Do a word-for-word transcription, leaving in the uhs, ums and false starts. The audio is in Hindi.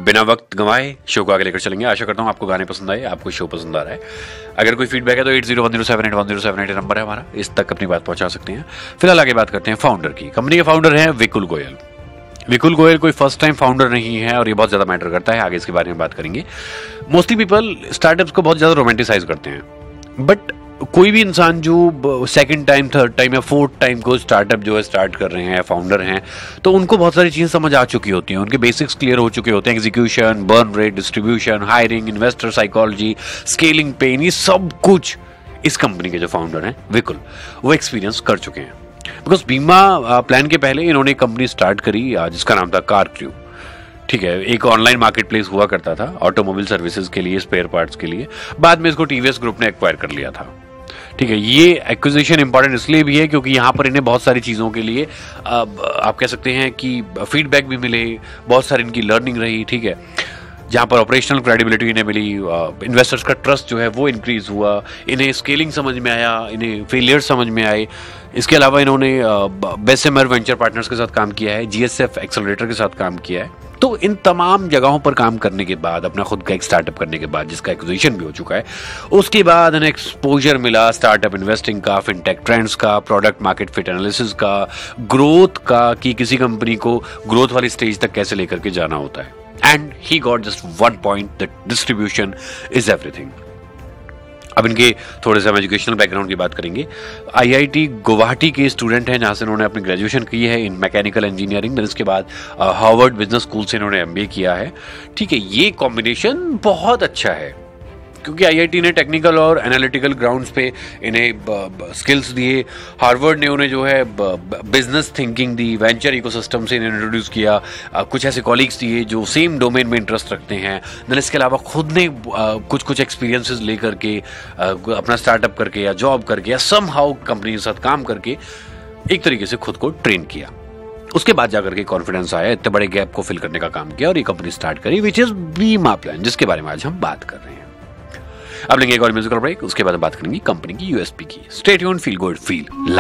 बिना वक्त गंवाए शो को आगे लेकर चलेंगे। आशा करता हूँ आपको गाने पसंद आए, आपको शो पसंद आ रहा है। अगर कोई फीडबैक है तो eight zero one zero seven eight one zero seven eight number है हमारा, इस तक अपनी बात पहुंचा सकते हैं। फिलहाल आगे बात करते हैं फाउंडर की। कंपनी के फाउंडर हैं विकुल गोयल। विकुल गोयल कोई फर्स्ट टाइम फाउंडर नहीं है और ये बहुत ज्यादा मैटर करता है, आगे इसके बारे में बात करेंगे। मोस्टली पीपल स्टार्टअप्स को बहुत ज्यादा रोमांटिसाइज करते हैं, बट कोई भी इंसान जो सेकंड टाइम, थर्ड टाइम या फोर्थ टाइम को स्टार्टअप जो है स्टार्ट कर रहे हैं, फाउंडर हैं, तो उनको बहुत सारी चीज़ें समझ आ चुकी होती हैं, उनके बेसिक्स क्लियर हो चुके होते हैं। Execution, burn rate, distribution, hiring, investor psychology, scaling pen, ये सब कुछ इस कंपनी के जो फाउंडर हैं विकुल, वो एक्सपीरियंस कर चुके हैं। बिकॉज बीमा प्लान के पहले इन्होंने एक कंपनी स्टार्ट करी जिसका नाम था कार क्रू। ठीक है, एक ऑनलाइन मार्केट प्लेस हुआ करता था ऑटोमोबाइल सर्विसेज के लिए, स्पेयर पार्ट्स के लिए। बाद में इसको टीवीएस ग्रुप ने एक्वायर कर लिया था। ठीक है, ये एक्विजिशन इंपॉर्टेंट इसलिए भी है क्योंकि यहाँ पर इन्हें बहुत सारी चीज़ों के लिए आप कह सकते हैं कि फीडबैक भी मिले, बहुत सारी इनकी लर्निंग रही। ठीक है, जहाँ पर ऑपरेशनल क्रेडिबिलिटी इन्हें मिली, इन्वेस्टर्स का ट्रस्ट जो है वो इंक्रीज हुआ, इन्हें स्केलिंग समझ में आया, इन्हें फेलियर समझ में आए। इसके अलावा इन्होंने बेसेमर वेंचर पार्टनर्स के साथ काम किया है, जीएसएफ एक्सेलरेटर के साथ काम किया है। तो इन तमाम जगहों पर काम करने के बाद, अपना खुद का एक स्टार्टअप करने के बाद, जिसका एक्विजिशन भी हो चुका है, उसके बाद इन्हें एक्सपोजर मिला स्टार्टअप इन्वेस्टिंग का, फिनटेक ट्रेंड्स का, प्रोडक्ट मार्केट फिट एनालिसिस का, ग्रोथ का, कि किसी कंपनी को ग्रोथ वाली स्टेज तक कैसे लेकर के जाना होता है। And he got just one point, that distribution is everything. अब इनके थोड़े से हम एजुकेशनल बैकग्राउंड की बात करेंगे। आईआईटी गुवाहाटी के स्टूडेंट हैं, जहां से इन्होंने अपनी ग्रेजुएशन की है इन मैकेनिकल इंजीनियरिंग। इसके बाद हार्वर्ड बिजनेस स्कूल से इन्होंने एमबीए किया है। ठीक है, ये कॉम्बिनेशन बहुत अच्छा है क्योंकि आईआईटी ने टेक्निकल और एनालिटिकल ग्राउंड्स पे इन्हें स्किल्स दिए। हार्वर्ड ने उन्हें जो है बिजनेस थिंकिंग दी, वेंचर इकोसिस्टम से इन्हें इंट्रोड्यूस किया, कुछ ऐसे कॉलीग्स दिए जो सेम डोमेन में इंटरेस्ट रखते हैं। देन इसके अलावा खुद ने कुछ कुछ एक्सपीरियंसेस लेकर के अपना स्टार्टअप करके या जॉब करके या सम हाउ कंपनी के साथ काम करके एक तरीके से खुद को ट्रेन किया। उसके बाद जाकर के कॉन्फिडेंस आया, इतने बड़े गैप को फिल करने का काम किया और ये कंपनी स्टार्ट करी, विच इज बीमा प्लान, जिसके बारे में आज हम बात कर रहे हैं। अब लेंगे एक और म्यूजिकल ब्रेक, उसके बाद बात करेंगे कंपनी की यूएसपी की। Stay tuned, feel good, feel